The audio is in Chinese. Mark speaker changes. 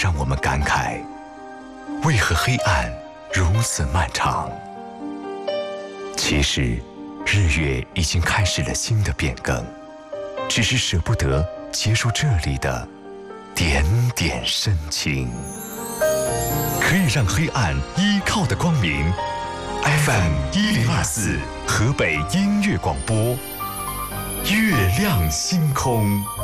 Speaker 1: 让我们感慨，为何黑暗如此漫长？其实，日月已经开始了新的变更，只是舍不得结束这里的点点深情。可以让黑暗依靠的光明 ，FM1024河北音乐广播，月亮星空。